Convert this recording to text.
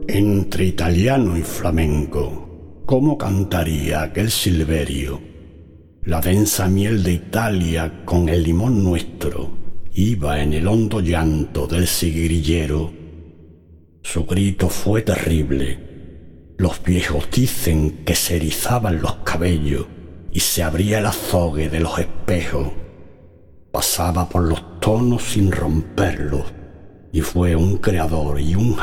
Entre italiano y flamenco, ¿cómo cantaría aquel Silverio? La densa miel de Italia con el limón nuestro iba en el hondo llanto del sigrillero. Su grito fue terrible. Los viejos dicen que se erizaban los cabellos y se abría el azogue de los espejos. Pasaba por los tonos sin romperlos y fue un creador y un